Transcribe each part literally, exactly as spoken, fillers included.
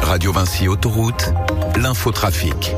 Radio Vinci Autoroute, l'infotrafic.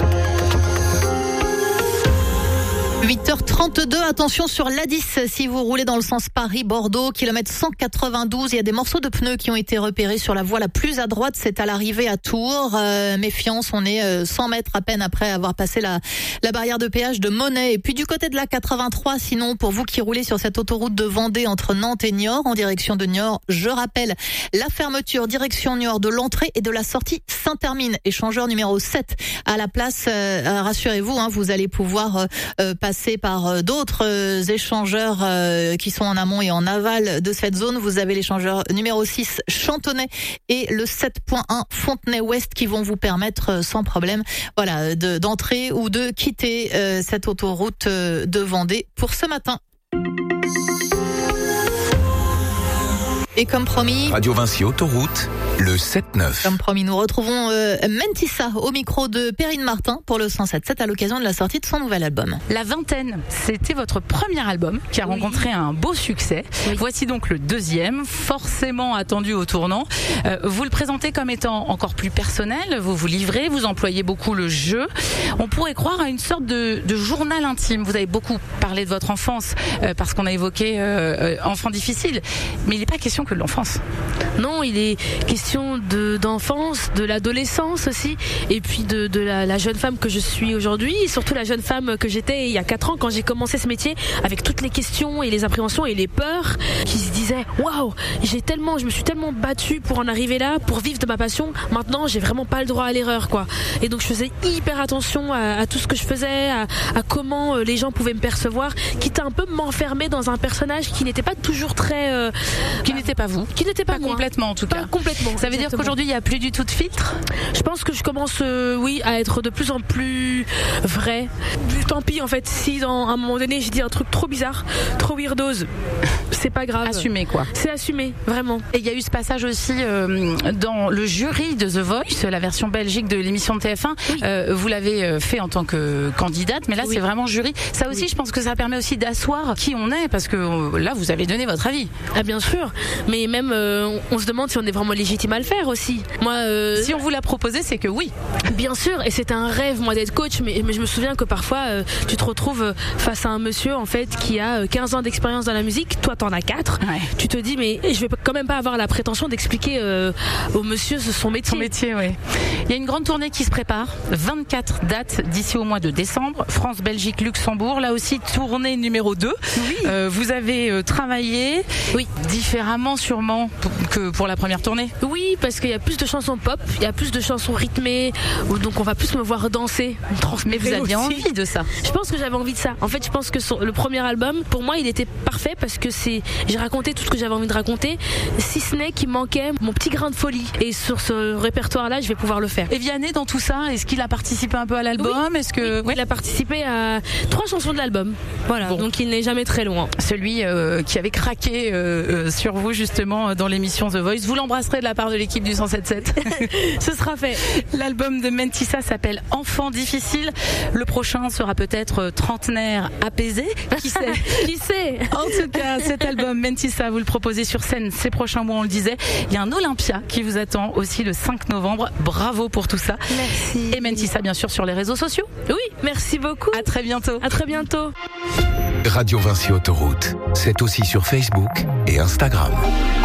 huit heures trente-deux, attention sur l'A dix si vous roulez dans le sens Paris-Bordeaux, kilomètre cent quatre-vingt-douze. Il y a des morceaux de pneus qui ont été repérés sur la voie la plus à droite, c'est à l'arrivée à Tours. Euh, méfiance, on est euh, cent mètres à peine après avoir passé la, la barrière de péage de Monnet. Et puis du côté de la quatre-vingt-trois, sinon pour vous qui roulez sur cette autoroute de Vendée entre Nantes et Niort, en direction de Niort, je rappelle la fermeture direction Niort de l'entrée et de la sortie Saint-Hermine. Échangeur numéro sept à la place, euh, rassurez-vous, hein, vous allez pouvoir euh, passer par d'autres échangeurs qui sont en amont et en aval de cette zone. Vous avez l'échangeur numéro six Chantonnay et le sept point un Fontenay-Ouest qui vont vous permettre sans problème voilà, de, d'entrer ou de quitter euh, cette autoroute de Vendée pour ce matin. Et comme promis, Radio Vinci Autoroute, le sept neuf. Comme promis, nous retrouvons euh, Mentissa au micro de Perrine Martin pour le cent sept sept à l'occasion de la sortie de son nouvel album. La Vingtaine, c'était votre premier album qui a oui. rencontré un beau succès. Oui. Voici donc le deuxième, forcément attendu au tournant. Euh, vous le présentez comme étant encore plus personnel, vous vous livrez, vous employez beaucoup le jeu. On pourrait croire à une sorte de, de journal intime. Vous avez beaucoup parlé de votre enfance euh, parce qu'on a évoqué euh, euh, enfant difficile, mais il n'est pas question que de l'enfance. Non, il est question de, d'enfance, de l'adolescence aussi, et puis de, de la, la jeune femme que je suis aujourd'hui, et surtout la jeune femme que j'étais il y a quatre ans quand j'ai commencé ce métier, avec toutes les questions et les appréhensions et les peurs, qui se disaient waouh, j'ai tellement, je me suis tellement battue pour en arriver là, pour vivre de ma passion. Maintenant, j'ai vraiment pas le droit à l'erreur, quoi. Et donc, je faisais hyper attention à, à tout ce que je faisais, à, à comment les gens pouvaient me percevoir, quitte à un peu m'enfermer dans un personnage qui n'était pas toujours très, euh, qui n'était pas vous, qui n'était pas, pas moi. complètement en tout pas cas. Complètement. Ça veut exactement. dire qu'aujourd'hui il n'y a plus du tout de filtre. Je pense que je commence, euh, oui, à être de plus en plus vrai. Tant pis en fait, si dans à un moment donné j'ai dit un truc trop bizarre, trop weirdos, c'est pas grave. Assumé quoi. C'est assumé, vraiment. Et il y a eu ce passage aussi euh, dans le jury de The Voice, la version belgique de l'émission de T F un. Oui. Euh, vous l'avez fait en tant que candidate, mais là oui. c'est vraiment jury. Ça aussi, oui. je pense que ça permet aussi d'asseoir qui on est, parce que euh, là vous avez donné votre avis. Ah bien sûr, mais même euh, on, on se demande si on est vraiment légitime à le faire aussi. Moi, euh, si on vous l'a proposé, c'est que oui. Bien sûr, et c'était un rêve moi d'être coach, mais, mais je me souviens que parfois euh, tu te retrouves face à un monsieur en fait qui a quinze ans d'expérience dans la musique, toi t'en as quatre. Ouais. Tu te dis mais je vais quand même pas avoir la prétention d'expliquer euh, au monsieur son métier. Son métier, oui. Il y a une grande tournée qui se prépare, vingt-quatre dates d'ici au mois de décembre, France, Belgique, Luxembourg, là aussi tournée numéro deux. Oui. Euh, vous avez euh, travaillé oui. différemment sûrement que pour la première tournée. Oui, parce qu'il y a plus de chansons pop, il y a plus de chansons rythmées, donc on va plus me voir danser. Mais vous aviez aussi. envie de ça. Je pense que j'avais envie de ça. En fait, je pense que son, le premier album, pour moi, il était parfait parce que c'est, j'ai raconté tout ce que j'avais envie de raconter, si ce n'est qu'il manquait mon petit grain de folie. Et sur ce répertoire-là, je vais pouvoir le faire. Et Vianney, dans tout ça, est-ce qu'il a participé un peu à l'album? Oui. Est-ce que oui, oui. Il a participé à trois chansons de l'album. Voilà. Bon. Donc il n'est jamais très loin. Celui euh, qui avait craqué euh, euh, sur vous justement dans l'émission The Voice. Vous l'embrasserez de la part de l'équipe du cent sept sept. Ce sera fait. L'album de Mentissa s'appelle Enfant difficile. Le prochain sera peut-être trentenaire apaisé. Qui sait? Qui sait? En tout cas, cet album Mentissa, vous le proposez sur scène ces prochains mois, on le disait. Il y a un Olympia qui vous attend aussi le cinq novembre. Bravo pour tout ça. Merci. Et Mentissa, bien sûr, sur les réseaux sociaux. Oui, merci beaucoup. À très bientôt. À très bientôt. Radio Vinci Autoroute, c'est aussi sur Facebook et Instagram.